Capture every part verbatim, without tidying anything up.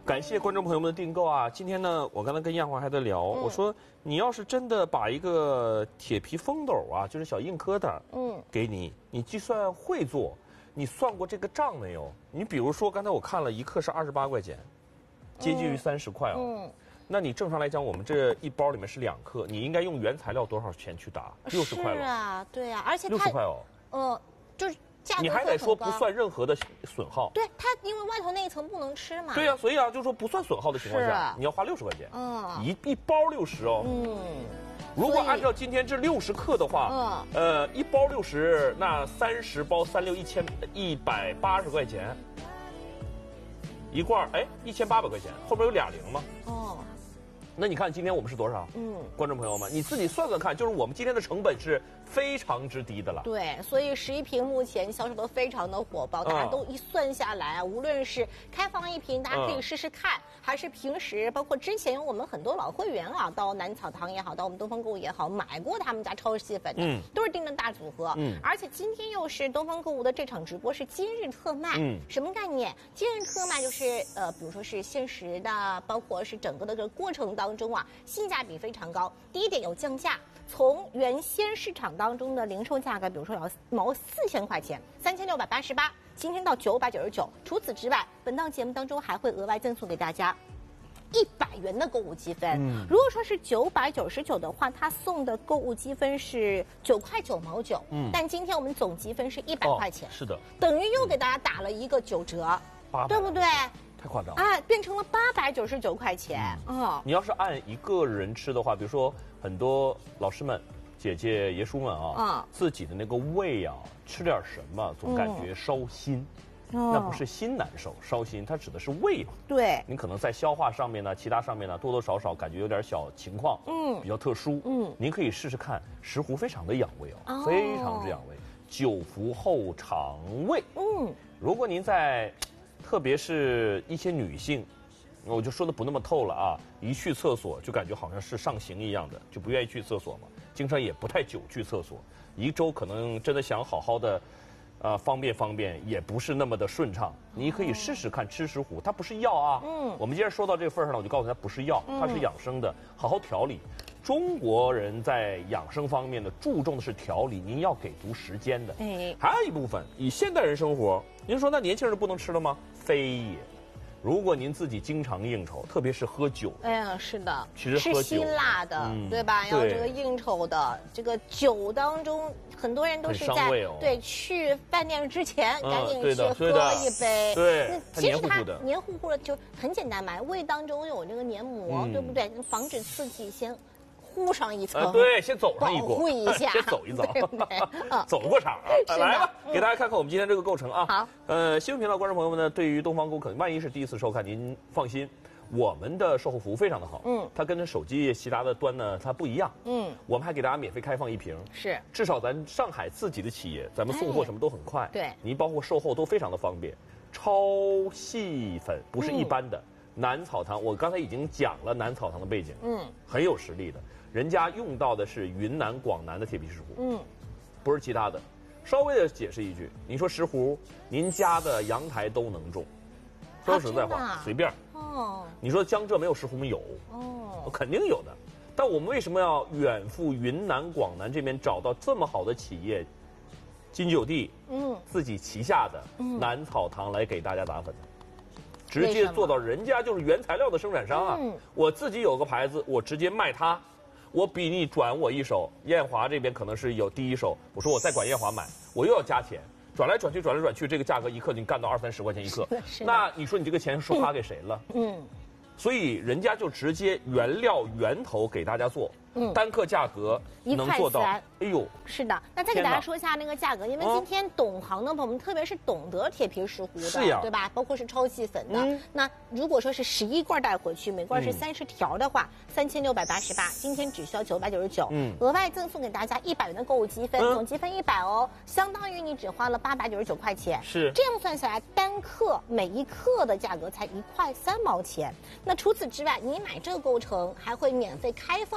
感谢观众朋友们的订购啊！今天呢，我刚才跟艳华还在聊，嗯、我说你要是真的把一个铁皮风斗啊，就是小硬疙瘩，嗯，给你，你计算会做，你算过这个账没有？你比如说刚才我看了一克是二十八块钱，接近于三十块哦。嗯。那你正常来讲，我们这一包里面是两克，你应该用原材料多少钱去打？六十块了。 是啊，对啊，而且六十块哦。 呃，就是。 你还得说不算任何的损耗， 对它，因为外头那一层不能吃嘛。 对呀、啊，所以啊，就是说不算损耗的情况下，啊、你要花六十块钱，嗯，一一包六十哦，嗯，如果按照今天这六十克的话，嗯，呃，一包六十，那三十包三六一千一百八十块钱，一罐哎一千八百块钱，后面有俩零吗？哦。那你看今天我们是多少？嗯，观众朋友们，你自己算算看，就是我们今天的成本是非常之低的了。 对，所以十一瓶目前销售都非常的火爆，大家都一算下来啊，无论是开放一瓶，大家可以试试看，嗯、还是平时包括之前有我们很多老会员啊，到南草堂也好，到我们东方购物也好，买过他们家超市细粉的，嗯，都是订的大组合。嗯，而且今天又是东方购物的这场直播是今日特卖，嗯，什么概念？今日特卖就是呃，比如说是限时的，包括是整个的这个过程当。当中啊，性价比非常高。第一点有降价，从原先市场当中的零售价格，比如说要毛四千块钱，三千六百八十八，今天到九百九十九。除此之外，本档节目当中还会额外赠送给大家一百元的购物积分。嗯、如果说是九百九十九的话，他送的购物积分是九块九毛九。嗯，但今天我们总积分是一百块钱、 哦。是的， 等于又给大家打了一个九折， 嗯、 对不对？ 太夸张啊，变成了八百九十九块钱。嗯，哦、 你要是按一个人吃的话，比如说很多老师们、姐姐、爷叔们啊，嗯、自己的那个胃啊，吃点什么总感觉烧心。嗯、那不是心难受，烧心，它指的是胃嘛。 对， 你可能在消化上面呢，其他上面呢，多多少少感觉有点小情况，嗯，比较特殊，嗯，您可以试试看，石斛非常的养胃哦，哦非常之养胃，久服后肠胃。嗯，如果您在。特别是一些女性，我就说的不那么透了啊，一去厕所就感觉好像是上刑一样的，就不愿意去厕所嘛，经常也不太久去厕所，一周可能真的想好好的，呃，方便方便，也不是那么的顺畅。你可以试试看吃石斛，它不是药啊。嗯，我们既然说到这个份上了，我就告诉他不是药，它是养生的，好好调理。中国人在养生方面呢，注重的是调理，您要给足时间的。哎，还有一部分以现代人生活，您说那年轻人不能吃了吗？非也。如果您自己经常应酬，特别是喝酒， 哎呀，是的， 其实喝酒是辛辣的，嗯、对吧？要这个应酬的，这个酒当中，很多人都是在、 哦、 对去饭店之前、嗯、赶紧去喝一杯， 对， 其实它黏糊糊的就很简单嘛，胃当中有这个黏膜，嗯、对不对？防止刺激，先。糊上一层、 呃，对，先走上一步， 保护一下， 先走一走， 对不对？嗯、 走过场啊！来吧，嗯、给大家看看我们今天这个构成啊。 好， 呃，新闻频道观众朋友们呢，对于东方购可能万一是第一次收看，您放心，我们的售后服务非常的好。嗯，它跟手机其他的端呢，它不一样。嗯，我们还给大家免费开放一瓶， 是， 至少咱上海自己的企业，咱们送货什么都很快。 对， 您包括售后都非常的方便。超细粉不是一般的，嗯、南草堂，我刚才已经讲了南草堂的背景，嗯，很有实力的。人家用到的是云南、广南的铁皮石斛，嗯，不是其他的。稍微的解释一句，你说石斛，您家的阳台都能种，说实在话，啊、随便。哦，你说江浙没有石斛吗？有，哦，肯定有的。但我们为什么要远赴云南、广南这边找到这么好的企业，金九地，嗯，自己旗下的南草堂来给大家打粉呢？直接做到人家就是原材料的生产商啊！嗯、我自己有个牌子，我直接卖它。我比你转我一手，艳华这边可能是有第一手，我说我再管艳华买，我又要加钱，转来转去，转来转去，这个价格一克你干到二三十块钱一克，那你说你这个钱说发给谁了？嗯，所以人家就直接原料源头给大家做，嗯，单克价格能做到，哎呦， 是的。那再给大家说一下那个价格，因为今天懂行的朋友们，特别是懂得铁皮石斛的， 是呀， 对吧？包括是超细粉的，嗯、那如果说是十一罐带回去，每罐是三十条的话，三千六百八十八，今天只需要九百九十九，嗯，额外赠送给大家一百元的购物积分，嗯、总积分一百哦，相当于你只花了八百九十九块钱， 是这样算下来，单克每一克的价格才一块三毛钱。那除此之外，你买这个构成还会免费开放一罐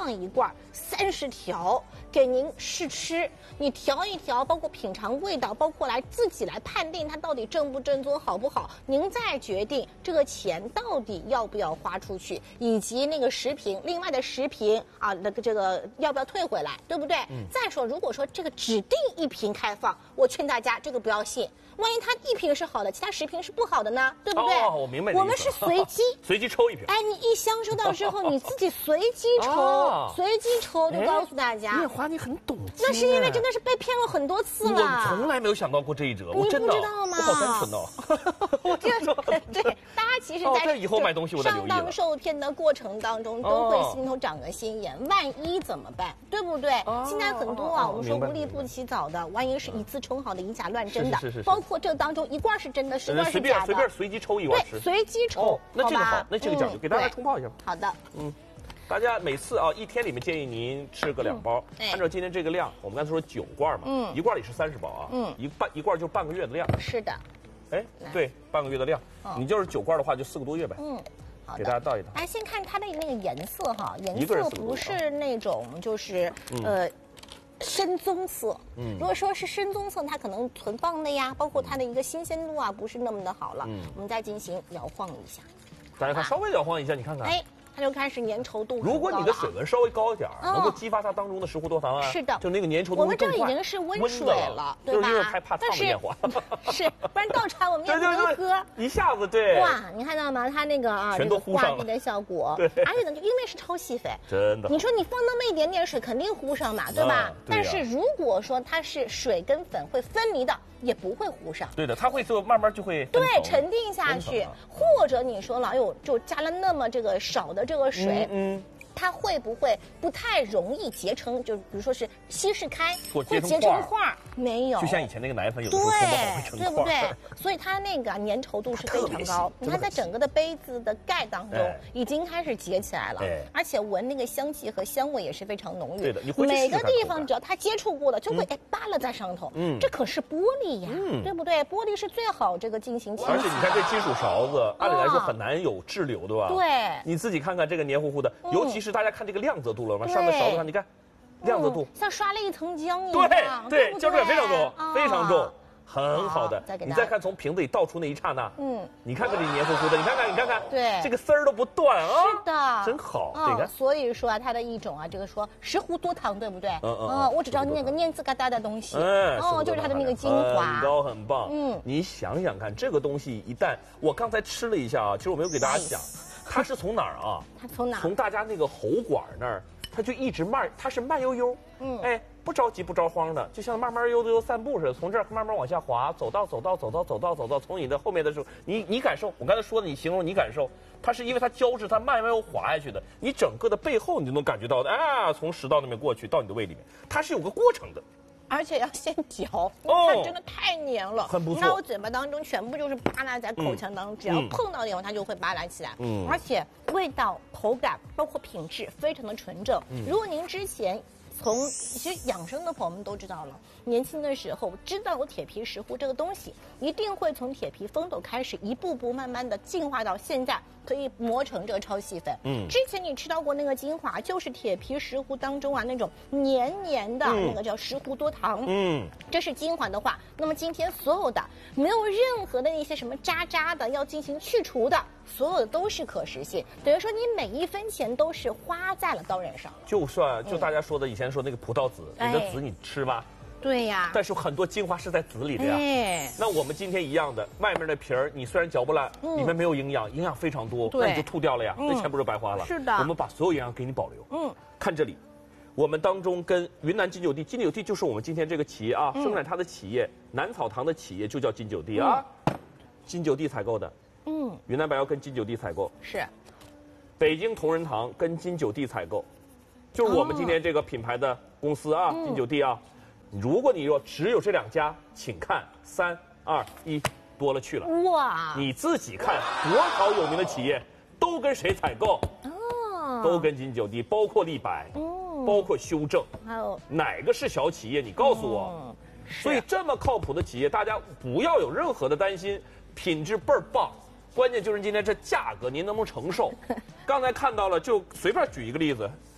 罐，三十条给您试吃，你调一调，包括品尝味道，包括来自己来判定它到底正不正宗、好不好，您再决定这个钱到底要不要花出去，以及那个食品另外的食品啊，那个这个要不要退回来，对不对？嗯。再说，如果说这个指定一瓶开放，我劝大家这个不要信。万一它一瓶是好的，其他十瓶是不好的呢，对不对？ 哦，我明白。 我们是随机， 随机抽一瓶。 哎，你一箱收到之后，你自己随机抽，哦、随机抽就告诉大家。 叶华，你很懂经。 那是因为真的是被骗了很多次了。 我从来没有想到过这一折，我真的。 你不知道吗？ 我好单纯哦。 我这对大家其实在、 哦、这以后买东西我得留意了。 上当受骗的过程当中，都会心头长个心眼，万一怎么办？对不对？哦、现在很多啊，我们说无利不起早的，万一是一次冲好的，以假乱真的， 是是是是包括这当中一罐是真的，十罐是假的， 随便随便随机抽一罐吃， 对，随机抽。 哦，那这个好，那这个讲究，给大家冲泡一下。 好的， 嗯。大家每次啊，一天里面建议您吃个两包，嗯、按照今天这个量，我们刚才说九罐嘛，嗯，一罐里是三十包啊，嗯，一半一罐就半个月的量。 是的， 哎，对，半个月的量，嗯、你就是九罐的话，就四个多月呗。嗯，好的，给大家倒一倒。 来，先看它的那个颜色哈，颜色不是那种就是呃。深棕色，嗯，如果说是深棕色，它可能存放的呀，包括它的一个新鲜度啊，不是那么的好了。嗯，我们再进行摇晃一下， 大家看，稍微摇晃一下，你看看， 哎，它就开始粘稠度。 如果你的水温稍微高一点，能够激发它当中的石斛多糖啊。 是的， 就那个粘稠度我们这已经是温水了，对吧？ 就是因为害怕烫的变化。 是，不然倒茶我们也不能喝。 一下子对。 哇，你看到吗？它那个啊， 全都糊上了的效果。 对。 而且呢，因为是超细粉， 真的。 你说你放那么一点点水，肯定糊上嘛，对吧？但是如果说它是水跟粉会分离的。也不会糊上， 对的，它会就慢慢就会对沉淀下去，或者你说了，哎呦，就加了那么这个少的这个水，嗯。嗯它会不会不太容易结成？就比如说是稀释开， 会结成块儿？没有， 就像以前那个奶粉，有的时候冲不好会成块， 对不对？所以它那个粘稠度是非常高。你看，在整个的杯子的盖当中已经开始结起来了，而且闻那个香气和香味也是非常浓郁。 对的， 每个地方只要它接触过的，就会哎扒拉在上头。嗯，这可是玻璃呀，对不对？玻璃是最好这个进行清洗。 而且你看这金属勺子，按理来说很难有滞留，对吧？ 对， 你自己看看这个黏糊糊的，尤其是大家看这个亮泽度了吗？上面勺子上你看，亮泽度像刷了一层浆一样， 对对，胶质感非常重，非常重，很好的。你再看从瓶子里倒出那一刹那，嗯，你看看这黏糊糊的，你看看你看看， 对， 这个丝儿都不断啊， 是的， 真好。这个所以说啊，它的一种啊，这个说石斛多糖，对不对？嗯嗯。我只知道那个念字疙瘩的东西，哦，就是它的那个精华， 很高很棒。嗯，你想想看，这个东西一旦我刚才吃了一下啊，其实我没有给大家讲。它是从哪儿啊？ 它从哪儿？ 从大家那个喉管那儿，它就一直慢，它是慢悠悠，嗯，哎，不着急不着慌的，就像慢慢悠悠散步似的，从这儿慢慢往下滑，走到走到走到走到走到，从你的后面的时候，你你感受，我刚才说的，你形容你感受，它是因为它胶质，它慢慢又滑下去的，你整个的背后你就能感觉到的，啊，从食道那边过去到你的胃里面，它是有个过程的。 而且要先嚼，它真的太黏了， 很不错。 那我嘴巴当中全部就是扒拉在口腔当中，只要碰到以后它就会扒拉起来。嗯，而且味道、口感包括品质非常的纯正。如果您之前从其实养生的朋友们都知道了，年轻的时候知道有铁皮石斛这个东西，一定会从铁皮风斗开始，一步步慢慢的进化到现在可以磨成这个超细粉。嗯，之前你吃到过那个精华，就是铁皮石斛当中啊那种黏黏的、嗯、那个叫石斛多糖。嗯，这是精华的话，那么今天所有的没有任何的那些什么渣渣的要进行去除的，所有的都是可实现。等于说你每一分钱都是花在了刀刃上了。 就算就大家说的以前说那个葡萄籽，你的籽你吃吧。 对呀， 但是很多精华是在籽里的呀。哎，那我们今天一样的，外面的皮儿你虽然嚼不烂，嗯、里面没有营养，营养非常多，那你就吐掉了呀，嗯、那钱不是白花了？ 是的， 我们把所有营养给你保留。嗯，看这里，我们当中跟云南金九地，金九地就是我们今天这个企业啊，嗯、生产它的企业，南草堂的企业就叫金九地啊，嗯、金九地采购的。嗯，云南白药跟金九地采购是， 北京同仁堂跟金九地采购，就是我们今天这个品牌的公司啊，哦、金九地啊。如果你说只有这两家，请看三二一，多了去了。哇！你自己看，多少有名的企业都跟谁采购？哦，都跟金九地，包括立白，哦，包括修正，还有哪个是小企业？你告诉我。嗯、所以这么靠谱的企业，大家不要有任何的担心，品质倍儿棒。关键就是今天这价格您能不能承受？刚才看到了，就随便举一个例子。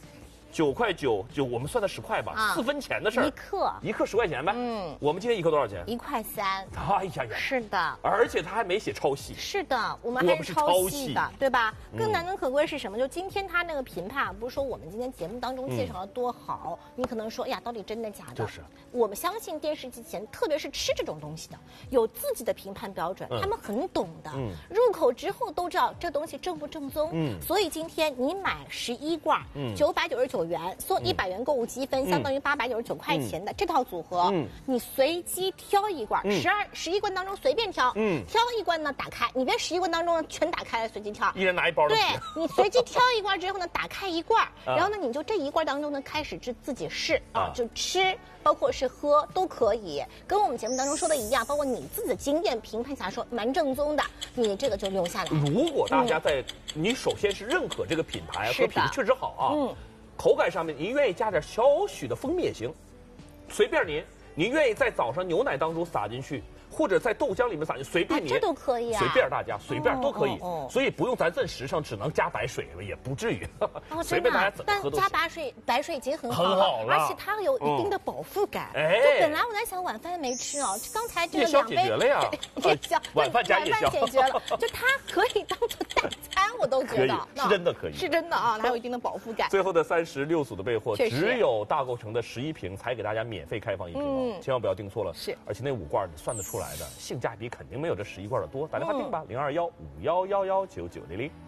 九块九，就我们算的十块吧，啊、四分钱的事儿。 一克， 一克十块钱呗。嗯，我们今天一克多少钱？ 一块三。 哎呀呀！ 是的， 而且他还没写超细。 是的，我们还是超细的，对吧？嗯、更难能可贵是什么？就今天他那个评判，不是说我们今天节目当中介绍的多好，嗯、你可能说，哎呀，到底真的假的？ 就是。 我们相信电视机前，特别是吃这种东西的，有自己的评判标准，嗯、他们很懂的。嗯。入口之后都知道这东西正不正宗。嗯。所以今天你买十一罐，嗯，九百九十九元送一百元购物积分，嗯、相当于八百九十九块钱的这套组合，嗯，你随机挑一罐，十二十一罐当中随便挑，嗯，挑一罐呢打开，你别十一罐当中全打开随机挑， 一人拿一包。 对，你随机挑一罐之后呢，打开一罐，然后呢，你就这一罐当中呢开始自自己试啊，就吃，包括是喝都可以，跟我们节目当中说的一样，包括你自己的经验评判下说蛮正宗的，你这个就留下来。 如果大家在，嗯、你首先是认可这个品牌和品质确实好啊，嗯，口感上面您愿意加点少许的蜂蜜也行，随便您，您愿意在早上牛奶当中撒进去。或者在豆浆里面撒进，随便你， 这都可以啊， 随便大家，随便都可以，所以不用咱这时尚只能加白水了，也不至于，随便大家怎么喝都行。 但加白水，白水已经很好了， 而且它有一定的饱腹感。哎，就本来我在想晚饭没吃哦，刚才这个两杯夜宵解决了呀， 夜宵晚饭加夜宵解决了，就它可以当做代餐，我都觉得是真的可以， 是真的啊，它有一定的饱腹感。 最后的三十六组的备货，只有大购城的十一瓶才给大家免费开放一瓶啊，千万不要订错了。 是， 而且那五罐你算得出来的，性价比。比肯定没有这十一罐的多，打电话订吧，零二幺五幺幺幺九九零零。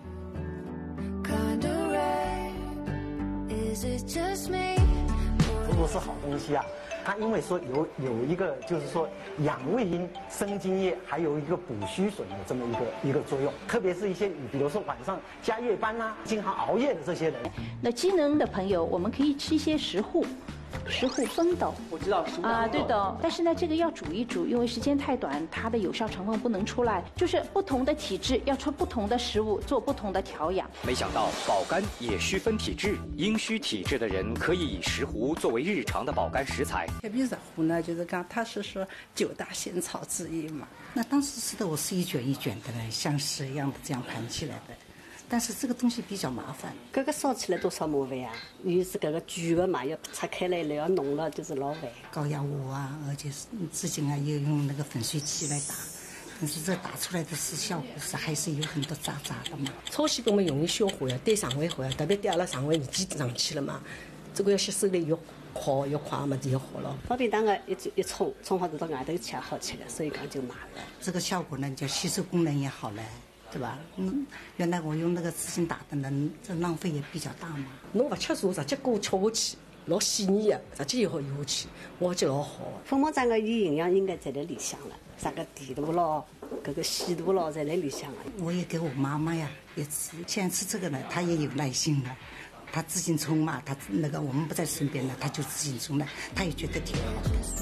如果是好东西啊，它因为说有有一个就是说养胃阴、生津液，还有一个补虚损的这么一个一个作用。特别是一些比如说晚上加夜班啊、经常熬夜的这些人， 那机能的朋友，我们可以吃一些石斛。石斛风斗， 我知道石斛啊，对的。但是呢，这个要煮一煮，因为时间太短，它的有效成分不能出来。就是不同的体质要出不同的食物，做不同的调养。 没想到保肝也需分体质，阴虚体质的人可以以石斛作为日常的保肝食材。 特别石斛呢，就是讲它是说九大仙草之一嘛。 那当时吃的我是一卷一卷的嘞，像屎一样的这样盘起来的。但是这个东西比较麻烦， 这个烧起来多少麻烦啊！你是这个煮的嘛，要拆开来了，要弄了就是老烦。 高压锅啊，而且是至今啊也用那个粉碎机来打，但是这打出来的是效果是还是有很多渣渣的嘛。 炒西瓜嘛容易消化呀，对肠胃好呀，特别掉了肠胃你积上去了嘛，这个要吸收的越快越快嘛就越好了。 方便当个一一冲，冲好就到外头吃好吃了，所以讲就买了。 这个效果呢，就吸收功能也好了。对吧？嗯，原来我用那个自行打的呢，这浪费也比较大嘛。 侬不吃素，直接给我吃下去，老细腻的，直接以后用下去，我觉得老好。 蜂膜这个有营养应该在那里向了，啥个地图咯，这个细度咯，在那里向了。 我也给我妈妈呀也吃，现在吃这个呢，她也有耐心了。她自行冲嘛，她那个我们不在身边了，她就自行冲了，她也觉得挺好的。